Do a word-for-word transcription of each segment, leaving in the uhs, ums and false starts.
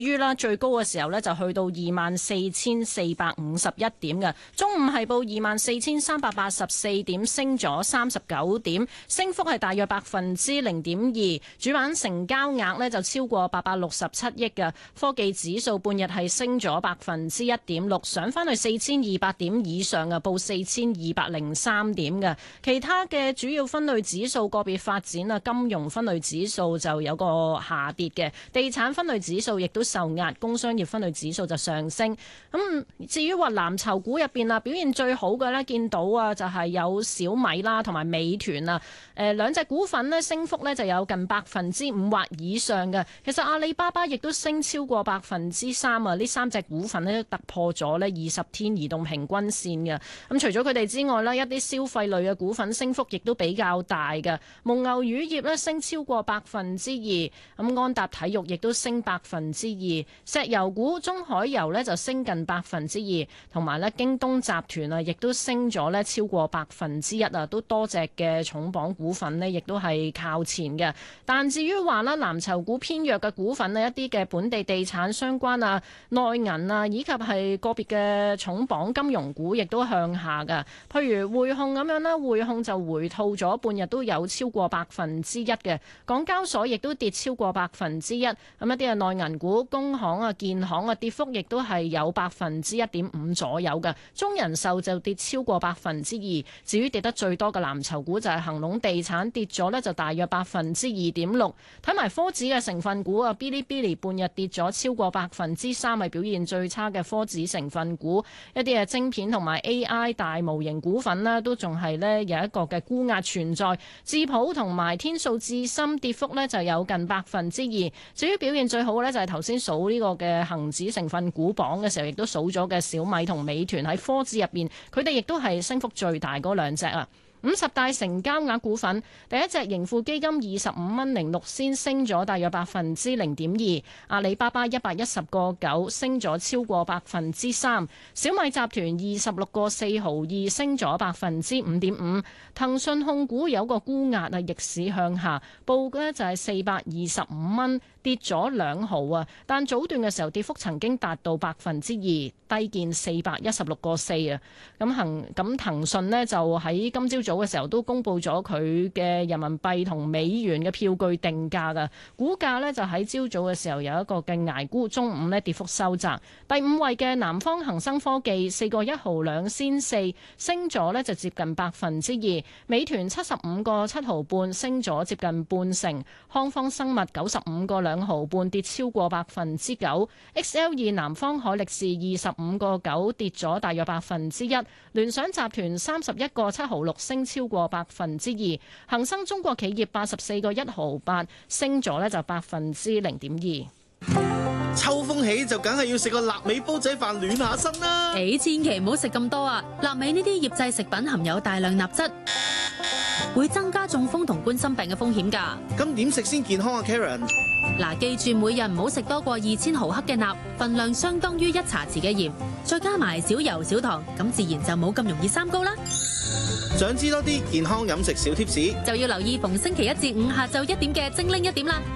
於啦最高嘅時候呢，就去到二萬四千四百五十一點嘅，中午係報二萬四千三百八十四點，升咗三十九點，升幅係大約百分之零點二。主板成交額呢，就超過八百六十七億嘅，科技指數半日係升咗百分之一點六，上翻去四千二百點以上嘅，報四千二百零三點嘅。其他嘅主要分類指數個別發展啊，金融分類指數就有個下跌嘅，地產分類指數亦都受壓，工商業分類指數就上升。咁至於話藍籌股入邊啊，表現最好嘅呢，見到啊就係有小米啦同埋美團啊，誒兩隻股份呢，升幅呢就有近百分之五或以上嘅。其實阿里巴巴亦都升超過百分之三啊，呢三隻股份呢，都突破咗呢二十天移動平均線嘅。咁除咗佢哋之外呢，一啲消費類嘅股份升幅亦都比較大嘅。蒙牛乳業呢，升超過百分之二，咁安踏體育亦都升百分之二，石油股中海油呢就升近百分之二，同埋呢京東集團啊亦都升咗呢超過百分之一啊，都多隻嘅重磅股份呢亦都係靠前嘅。但至於話呢藍籌股偏弱嘅股份呢，一啲嘅本地地產相關啊、內銀啊，以及係個別嘅重磅金融股亦都向下嘅。譬如匯控咁樣啦，匯控就回吐咗半日都有超過百分之一嘅。港交所亦都跌超過百分之一，咁一啲嘅內銀股、工行啊、建行啊，跌幅亦都係有百分之一點五左右嘅。中人壽就跌超過百分之二。至於跌得最多嘅藍籌股就係恒隆地產，跌咗呢就大約百分之二點六。睇埋科指嘅成分股啊，嗶哩嗶哩半日跌咗超過百分之三，係表現最差嘅科指成分股。一啲嘅晶片同埋 A I 大模型股份呢，都仲係呢有一個嘅沽壓存在。智普同埋天數智深跌幅呢就有近百分之二。至於表現最好呢，就係頭先數呢個嘅恒指成分股榜嘅時候，亦都數咗嘅小米同美團喺科指入邊，佢哋亦都係升幅最大嗰兩隻啊。五十大成交額股份，第一隻盈富基金二十五蚊零六仙，升咗大約百分之零點二。阿里巴巴一百一十個九，升咗超過百分之三。小米集團二十六個四毫二，升咗百分之五點五。騰訊控股有個沽壓啊，逆市向下，報嘅就係四百二十五蚊，跌咗兩毫啊。但早段嘅時候跌幅曾經達到百分之二，低見四百一十六個四啊。咁恒咁騰訊呢，就喺今朝早嘅時候都公布咗佢嘅人民幣同美元嘅票據定價㗎，股價呢就喺朝早嘅時候有一個嘅捱沽，中午呢跌幅收窄。第五位嘅南方恒生科技四個一毫兩仙四，升咗呢就接近百分之二。美團七十五個七毫半，升咗接近半成。康方生物九十五個兩毫半，跌超過百分之九。X L 二南方海力士二十五個九，跌咗大約百分之一。聯想集團三十一個七毫六，升超過百分之二。恒生中國企業八十四個一毫八，升咗呢就百分之零點二。 秋風起就梗係要食個臘味煲仔飯暖下身啦。 誒，千祈唔好食咁多啊！臘味呢啲醃製食品含有大量鈉質，會增加中風同冠心病嘅風險㗎。 咁點食先健康啊 Karen？ 嗱，記住每日唔好食多過二千毫克嘅鈉，份量相當於一茶匙嘅鹽，再加埋少油少糖，咁自然就冇咁容易三高啦。 想知多啲健康飲食小貼士， 就要留意逢星期一至五下晝一點嘅精靈一點啦。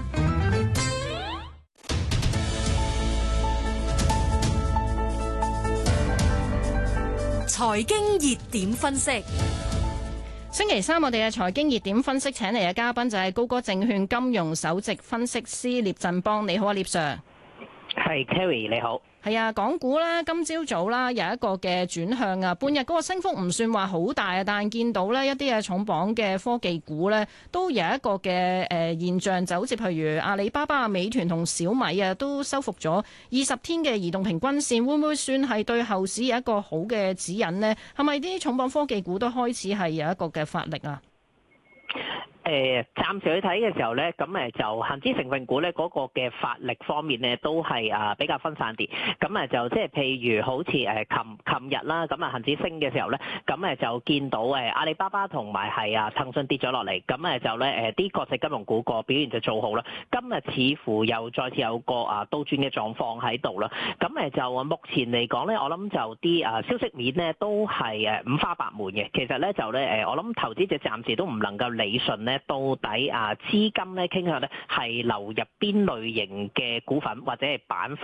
財經熱點分析， 星期三我哋嘅財經熱點分析請嚟嘅嘉賓就係高歌證券金融首席分析師聶振邦。你好啊，聶 Sir。 係 Kerry 你好。 係啊，港股啦，今朝早啦有一個嘅轉向啊，半日嗰個升幅唔算話好大啊，但係見到呢一啲嘅重磅嘅科技股呢，都有一個嘅誒現象，就好似譬如阿里巴巴啊、美團同小米啊，都收復咗二十天嘅移動平均線，會唔會算係對後市有一個好嘅指引呢？係咪啲重磅科技股都開始係有一個嘅發力啊？ 誒，暫時去睇嘅時候咧，咁誒就恆指成分股咧嗰個嘅發力方面咧，都係啊比較分散啲。咁誒就即係譬如好似誒琴琴日啦，咁啊恆指升嘅時候咧，咁誒就見到誒阿里巴巴同埋係啊騰訊跌咗落嚟，咁誒就咧誒啲國際金融股個表現就做好啦。今日似乎又再次有個啊倒轉嘅狀況喺度啦。咁誒就目前嚟講咧，我諗就啲啊消息面咧都係誒五花八門嘅。其實咧就咧誒，我諗投資者暫時都唔能夠理順咧。 咧，到底啊資金咧傾向咧係流入邊類型嘅股份或者係板塊